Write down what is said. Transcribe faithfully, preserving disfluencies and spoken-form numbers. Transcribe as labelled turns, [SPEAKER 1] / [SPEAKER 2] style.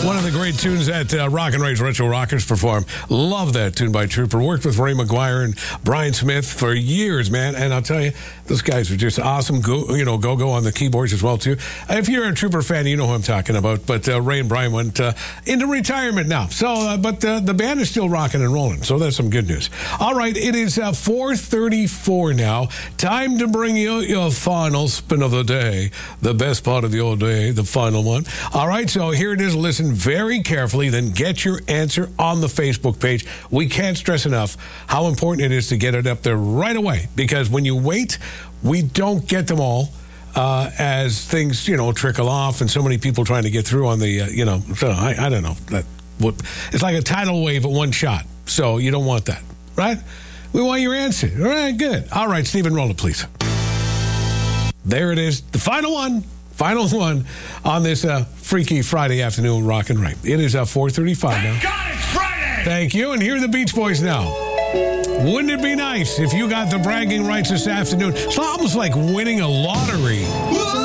[SPEAKER 1] One of the great tunes that uh, Rock and Rage Retro Rockers perform. Love that tune by Trooper. Worked with Ray McGuire and Brian Smith for years, man. And I'll tell you, those guys are just awesome. Go, you know, go-go on the keyboards as well, too. If you're a Trooper fan, you know who I'm talking about. But uh, Ray and Brian went uh, into retirement now. So, uh, but uh, the band is still rocking and rolling. So that's some good news. All right, it is uh, four thirty-four now. Time to bring you your final spin of the day. The best part of the old day, the final one. All right, so here it is. Listen very carefully, then get your answer on the Facebook page. We can't stress enough how important it is to get it up there right away, because when you wait, we don't get them all uh, as things, you know, trickle off, and so many people trying to get through on the, uh, you know, so I, I don't know. That what it's like a tidal wave at one shot, so you don't want that, right? We want your answer. All right, good. All right, Stephen, roll it, please. There it is, the final one. Final one on this uh, freaky Friday afternoon rock and rave. It is uh, four thirty-five now.
[SPEAKER 2] Thank God it's Friday!
[SPEAKER 1] Thank you, and here are the Beach Boys now. Wouldn't it be nice if you got the bragging rights this afternoon? It's almost like winning a lottery.